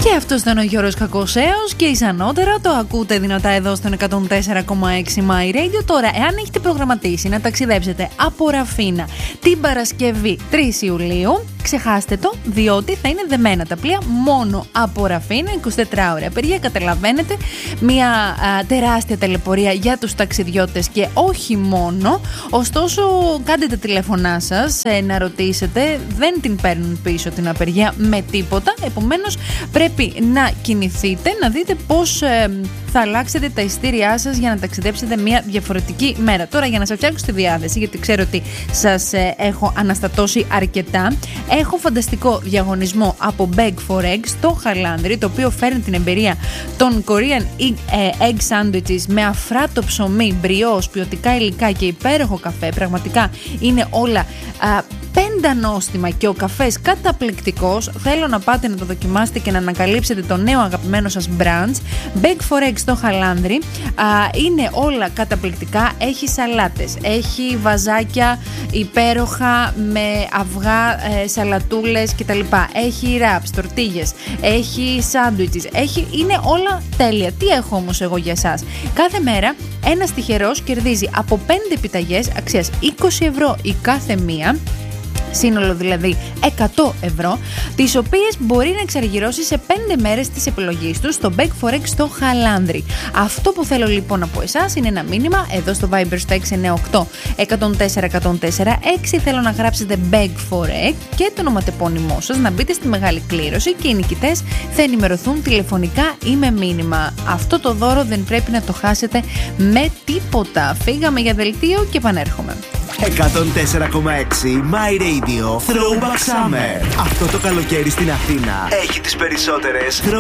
Και αυτός ήταν ο Γιώργος Κακοσέος και ισανότερα το ακούτε δυνατά εδώ στον 104,6 My Radio. Τώρα, εάν έχετε προγραμματίσει να ταξιδέψετε από Ραφίνα την Παρασκευή 3 Ιουλίου, ξεχάστε το, διότι θα είναι δεμένα τα πλοία μόνο από Ραφίνα, 24 ώρα απεργία. Καταλαβαίνετε, μια τεράστια ταλαιπωρία για τους ταξιδιώτες και όχι μόνο. Ωστόσο, κάντε τα τηλέφωνά σας να ρωτήσετε, δεν την παίρνουν πίσω την απεργία με τίποτα. Επομένως, πρέπει να κινηθείτε, να δείτε πώς θα αλλάξετε τα ειστήριά σας για να ταξιδέψετε μια διαφορετική μέρα. Τώρα, για να σας φτιάξω τη διάθεση, γιατί ξέρω ότι σας έχω αναστατώσει αρκετά, έχω φανταστικό διαγωνισμό από Bag for Egg στο Χαλάνδρι, το οποίο φέρνει την εμπειρία των Korean Egg Sandwiches με αφράτο ψωμί, μπριός, ποιοτικά υλικά και υπέροχο καφέ. Πραγματικά είναι όλα πέντα νόστιμα και ο καφές καταπληκτικός. Θέλω να πάτε να το δοκιμάσετε και να ανακαλύψετε το νέο αγαπημένο σας brunch. Bag for Egg στο Χαλάνδρι. Είναι όλα καταπληκτικά. Έχει σαλάτες, έχει βαζάκια υπέροχα με αυγά, σαλατούλες κτλ. Έχει wraps, τορτίγες, έχει sandwiches, είναι όλα τέλεια. Τι έχω όμως εγώ για εσάς? Κάθε μέρα ένας τυχερός κερδίζει από 5 επιταγές αξίας 20 ευρώ η κάθε μία, σύνολο δηλαδή 100 ευρώ, τις οποίες μπορεί να εξαργυρώσει σε 5 μέρες της επιλογής του στο Bag for Egg στο Χαλάνδρι. Αυτό που θέλω λοιπόν από εσάς είναι ένα μήνυμα εδώ στο Viber στο 698 104 104 6. Θέλω να γράψετε Bag for Egg και το ονοματεπώνυμό σας, να μπείτε στη μεγάλη κλήρωση και οι νικητές θα ενημερωθούν τηλεφωνικά ή με μήνυμα. Αυτό το δώρο δεν πρέπει να το χάσετε με τίποτα. Φύγαμε για δελτίο και επανέρχομαι. 104,6 My Radio Throwback Summer. Αυτό το καλοκαίρι στην Αθήνα έχει τις περισσότερες